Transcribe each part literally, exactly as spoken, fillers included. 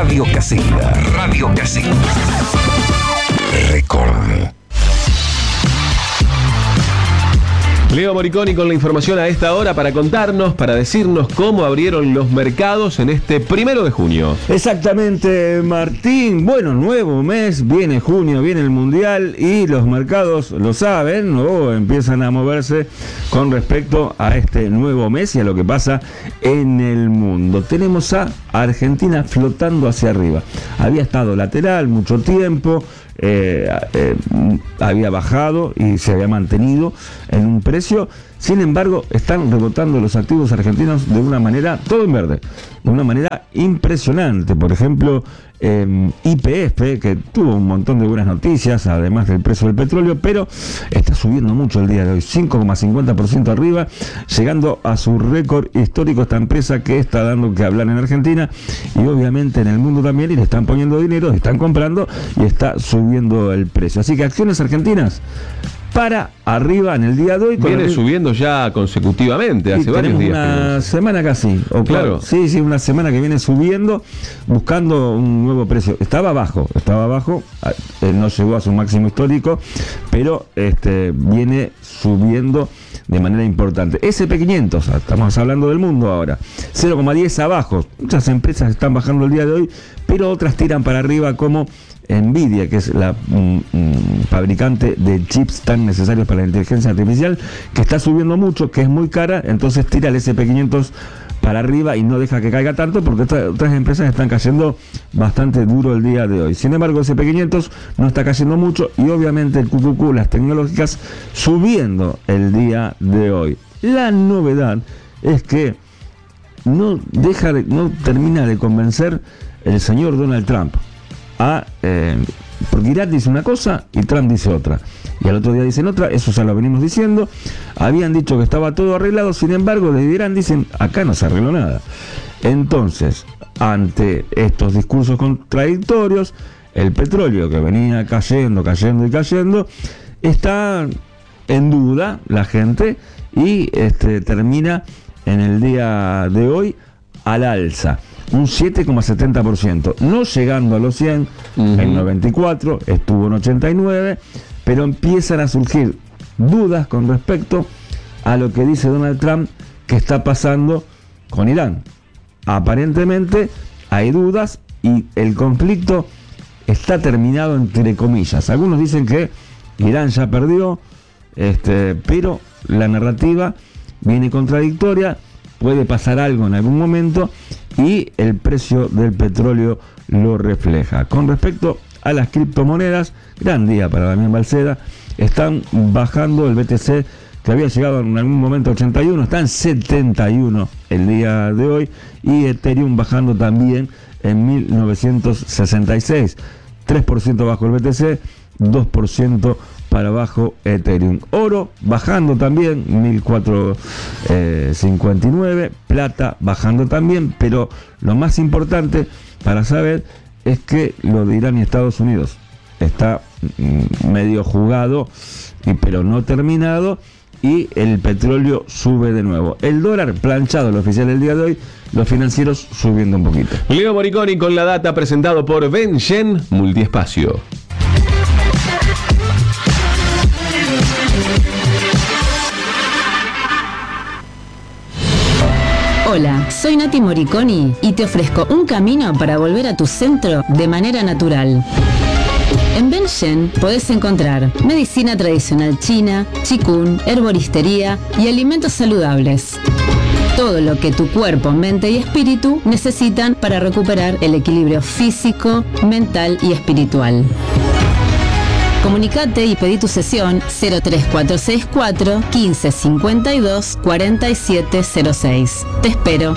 Radio Casilda. Radio Casilda. Recorde. Leo Moriconi con la información a esta hora para contarnos, para decirnos cómo abrieron los mercados en este primero de junio. Exactamente, Martín. Bueno, nuevo mes, viene junio, viene el Mundial y los mercados lo saben, ¿no? Empiezan a moverse con respecto a este nuevo mes y a lo que pasa en el mundo. Tenemos a Argentina flotando hacia arriba. Había estado lateral mucho tiempo. Eh, eh, había bajado y se había mantenido en un precio. Sin embargo, están rebotando los activos argentinos de una manera, todo en verde, de una manera impresionante. Por ejemplo, eh, Y P F, que tuvo un montón de buenas noticias, además del precio del petróleo, pero está subiendo mucho el día de hoy, cinco coma cincuenta por ciento arriba, llegando a su récord histórico esta empresa que está dando que hablar en Argentina y obviamente en el mundo también, y le están poniendo dinero, están comprando y está subiendo el precio. Así que acciones argentinas para arriba en el día de hoy. Viene el... subiendo ya consecutivamente, hace varios días. Una semana casi, o claro. Sí, sí, una semana que viene subiendo, buscando un nuevo precio. Estaba abajo, estaba abajo, eh, no llegó a su máximo histórico, pero este viene subiendo de manera importante. ese pe quinientos, estamos hablando del mundo ahora, cero coma diez abajo. Muchas empresas están bajando el día de hoy, pero otras tiran para arriba, como Nvidia, que es la mm, mm, fabricante de chips tan necesarios para la inteligencia artificial, que está subiendo mucho, que es muy cara, entonces tira el ese pe quinientos para arriba y no deja que caiga tanto, porque otras, otras empresas están cayendo bastante duro el día de hoy. Sin embargo, el ese pe quinientos no está cayendo mucho y obviamente el Q Q Q, las tecnológicas, subiendo el día de hoy. La novedad es que no deja de, no termina de convencer el señor Donald Trump. A, eh, porque Irán dice una cosa y Trump dice otra, y al otro día dicen otra. Eso ya lo venimos diciendo. Habían dicho que estaba todo arreglado, sin embargo desde Irán dicen acá no se arregló nada. Entonces, ante estos discursos contradictorios, el petróleo, que venía cayendo, cayendo y cayendo, está en duda la gente, y este termina en el día de hoy al alza, un siete coma setenta por ciento, no llegando a los cien, uh-huh. En noventa y cuatro, estuvo en ochenta y nueve, pero empiezan a surgir dudas con respecto a lo que dice Donald Trump que está pasando con Irán. Aparentemente hay dudas y el conflicto está terminado, entre comillas. Algunos dicen que Irán ya perdió, este, pero la narrativa viene contradictoria. Puede pasar algo en algún momento y el precio del petróleo lo refleja. Con respecto a las criptomonedas, gran día para Damián Balceda. Están bajando el B T C, que había llegado en algún momento a ochenta y uno, está en setenta y uno el día de hoy, y Ethereum bajando también en mil novecientos sesenta y seis, tres por ciento bajo el B T C, dos por ciento para abajo Ethereum. Oro bajando también, mil cuatrocientos cincuenta y nueve, plata bajando también, pero lo más importante para saber es que lo de Irán y Estados Unidos está mm, medio jugado, y, pero no terminado, y el petróleo sube de nuevo. El dólar planchado, el oficial del día de hoy, los financieros subiendo un poquito. Leo Moriconi con la data, presentado por Vengen Multiespacio. Hola, soy Nati Moriconi y te ofrezco un camino para volver a tu centro de manera natural. En Vengen podés encontrar medicina tradicional china, chikun, herboristería y alimentos saludables. Todo lo que tu cuerpo, mente y espíritu necesitan para recuperar el equilibrio físico, mental y espiritual. Comunicate y pedí tu sesión cero tres cuatro seis cuatro, quince cincuenta y dos, cuarenta y siete cero seis. Te espero.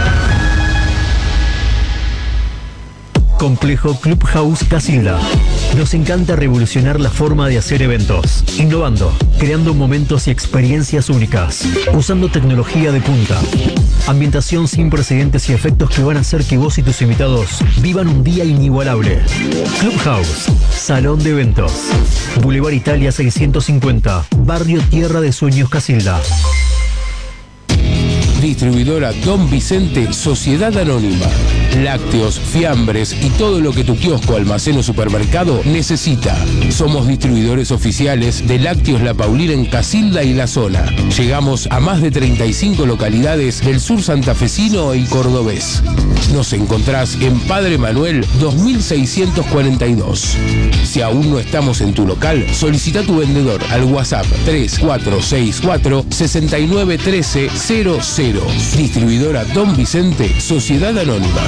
Complejo Clubhouse Casilda. Nos encanta revolucionar la forma de hacer eventos, innovando, creando momentos y experiencias únicas, usando tecnología de punta, ambientación sin precedentes y efectos que van a hacer que vos y tus invitados vivan un día inigualable. Clubhouse, salón de eventos, Boulevard Italia seiscientos cincuenta, Barrio Tierra de Sueños Casilda. Distribuidora Don Vicente, Sociedad Anónima. lácteos, fiambres y todo lo que tu kiosco, almacén o supermercado necesita. Somos distribuidores oficiales de Lácteos La Paulina en Casilda y la zona. Llegamos a más de treinta y cinco localidades del sur santafesino y cordobés. Nos encontrás en Padre Manuel dos mil seiscientos cuarenta y dos. Si aún no estamos en tu local, solicita tu vendedor al WhatsApp tres cuatro seis cuatro, seis nueve uno tres cero cero. Distribuidora Don Vicente, Sociedad Anónima.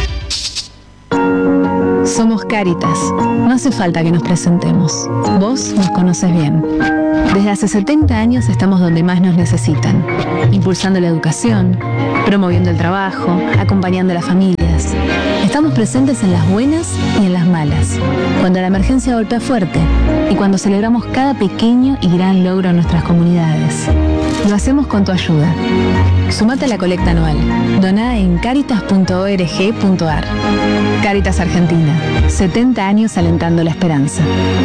Somos Cáritas. No hace falta que nos presentemos. Vos nos conoces bien. Desde hace setenta años estamos donde más nos necesitan, impulsando la educación, promoviendo el trabajo, acompañando a las familias. Estamos presentes en las buenas y en las malas, cuando la emergencia golpea fuerte y cuando celebramos cada pequeño y gran logro en nuestras comunidades. Lo hacemos con tu ayuda. Sumate a la colecta anual. Doná en caritas punto org punto ar. Cáritas Argentina. setenta años alentando la esperanza.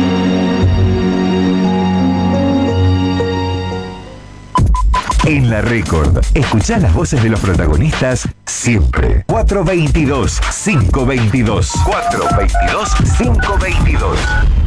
En La Récord, escuchá las voces de los protagonistas siempre. cuatro veintidós, cinco veintidós. cuatro veintidós, cinco veintidós.